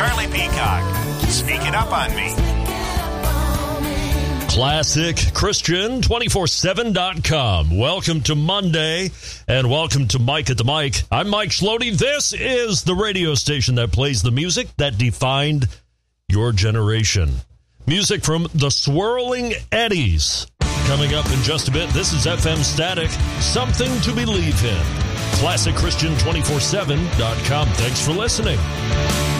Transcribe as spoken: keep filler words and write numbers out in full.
Charlie Peacock, Sneak It Up on Me. Classic Christian two forty-seven dot com. Welcome to Monday, and welcome to Mike at the Mic. I'm Mike Schlody. This is the radio station that plays the music that defined your generation. Music from the Swirling Eddies. Coming up in just a bit, this is F M Static, Something to Believe in. Classic Christian two forty-seven dot com. Thanks for listening.